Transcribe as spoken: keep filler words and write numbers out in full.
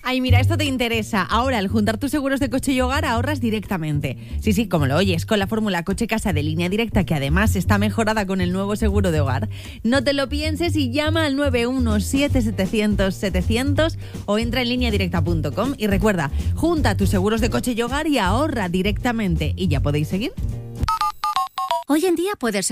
Ay, mira, esto te interesa. Ahora, al juntar tus seguros de coche y hogar, ahorras directamente. Sí, sí, como lo oyes, con la fórmula coche-casa de Línea Directa, que además está mejorada con el nuevo seguro de hogar. No te lo pienses y llama al nueve uno siete setecientos setecientos o entra en línea directa punto com. Y recuerda, junta tus seguros de coche y hogar y ahorra directamente. ¿Y ya podéis seguir? Hoy en día puedes